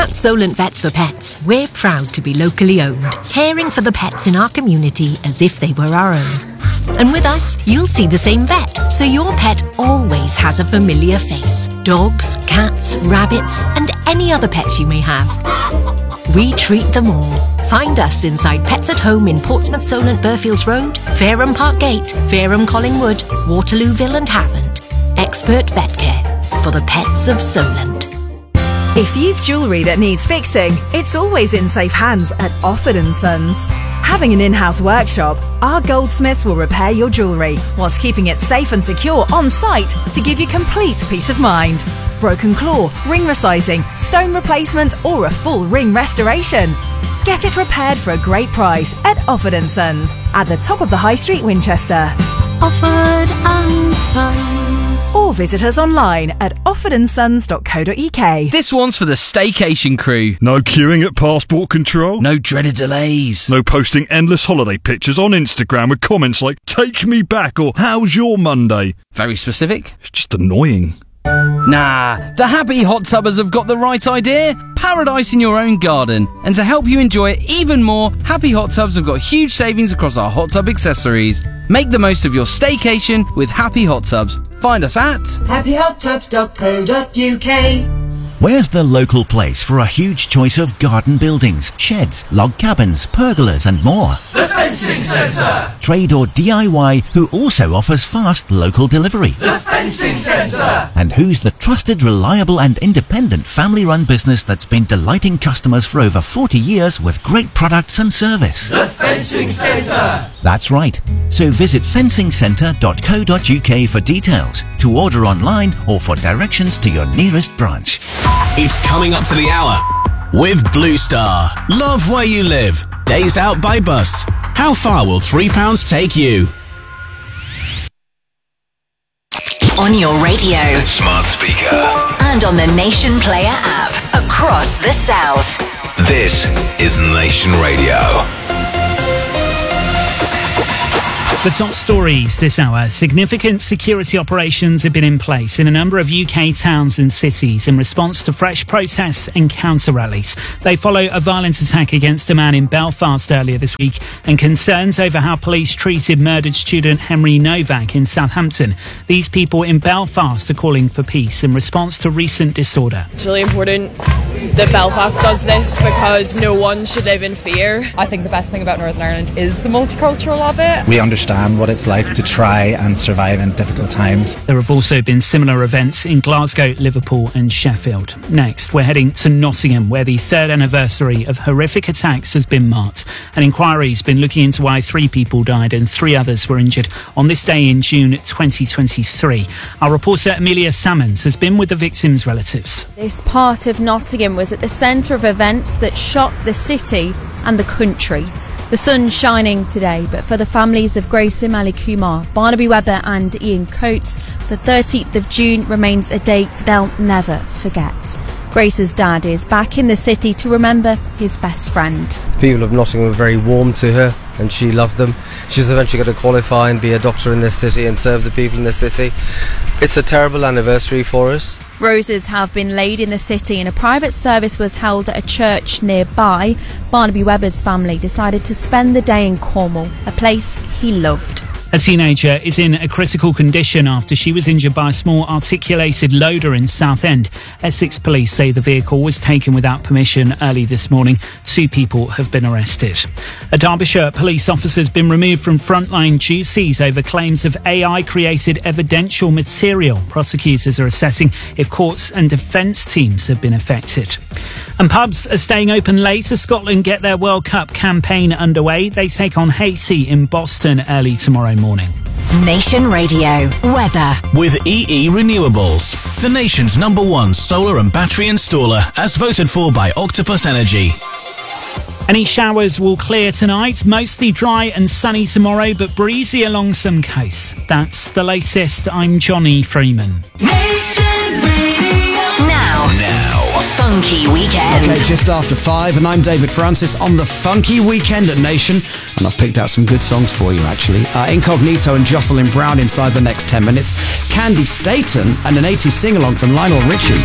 At Solent Vets for Pets, we're proud to be locally owned, caring for the pets in our community as if they were our own. And with us, you'll see the same vet, so your pet always has a familiar face. Dogs, cats, rabbits, and any other pets you may have. We treat them all. Find us inside Pets at Home in Portsmouth, Solent, Burfields Road, Fareham Park Gate, Fareham Collingwood, Waterlooville and Havant. Expert vet care for the pets of Solent. If you've jewellery that needs fixing, it's always in safe hands at Offord & Sons. Having an in-house workshop, our goldsmiths will repair your jewellery whilst keeping it safe and secure on site to give you complete peace of mind. Broken claw, ring resizing, stone replacement or a full ring restoration. Get it repaired for a great price at Offord & Sons at the top of the High Street, Winchester. Offord & Sons. Or visit us online at offordandsons.co.uk. This one's for the staycation crew. No queuing at passport control. No dreaded delays. No posting endless holiday pictures on Instagram with comments like, "Take me back" or "How's your Monday?" Very specific. It's just annoying. Nah, the happy hot tubbers have got the right idea. Paradise in your own garden. And to help you enjoy it even more, Happy Hot Tubs have got huge savings across our hot tub accessories. Make the most of your staycation with Happy Hot Tubs. Find us at happyhottubs.co.uk. Where's the local place for a huge choice of garden buildings, sheds, log cabins, pergolas and more? The Fencing Centre. Trade or DIY, who also offers fast local delivery. The Fencing Centre. And who's the trusted, reliable and independent family-run business that's been delighting customers for over 40 years with great products and service? The Fencing Centre. That's right. So visit fencingcentre.co.uk for details, to order online or for directions to your nearest branch. It's coming up to the hour with Blue Star. Love where you live. Days out by bus. How far will £3 take you? On your radio, Smart speaker. and on the Nation Player app across the South. This is Nation Radio. The top stories this hour. Significant security operations have been in place in a number of UK towns and cities in response to fresh protests and counter-rallies. They follow a violent attack against a man in Belfast earlier this week and concerns over how police treated murdered student Henry Novak in Southampton. These people in Belfast are calling for peace in response to recent disorder. It's really important that Belfast does this because no one should live in fear. I think the best thing about Northern Ireland is the multicultural of it. We understand what it's like to try and survive in difficult times. There have also been similar events in Glasgow, Liverpool and Sheffield. Next, we're heading to Nottingham, where the third anniversary of horrific attacks has been marked. An inquiry's been looking into why 3 people died and 3 others were injured on this day in June 2023. Our reporter Amelia Salmons has been with the victims' relatives. This part of Nottingham was at the centre of events that shocked the city and the country. The sun's shining today, but for the families of Grayson Ali Kumar, Barnaby Webber and Ian Coates, the 13th of June remains a date they'll never forget. Grace's dad is back in the city to remember his best friend. People of Nottingham were very warm to her and she loved them. She's eventually going to qualify and be a doctor in this city and serve the people in this city. It's a terrible anniversary for us. Roses have been laid in the city and a private service was held at a church nearby. Barnaby Webber's family decided to spend the day in Cornwall, a place he loved. A teenager is in a critical condition after she was injured by a small articulated loader in Southend. Essex police say the vehicle was taken without permission early this morning. 2 people have been arrested. A Derbyshire police officer has been removed from frontline duties over claims of AI-created evidential material. Prosecutors are assessing if courts and defence teams have been affected. And pubs are staying open late as Scotland get their World Cup campaign underway. They take on Haiti in Boston early tomorrow morning. Nation Radio weather with EE Renewables, the nation's #1 solar and battery installer, as voted for by Octopus Energy. Any showers will clear tonight, mostly dry and sunny tomorrow, but breezy along some coasts. That's the latest. I'm Johnny Freeman. Nation Radio. Now. Funky Weekend. Okay, just after 5, and I'm David Francis on the Funky Weekend at Nation, and I've picked out some good songs for you, actually. Incognito and Jocelyn Brown inside the next 10 minutes. Candy Staten and an 80s sing-along from Lionel Richie.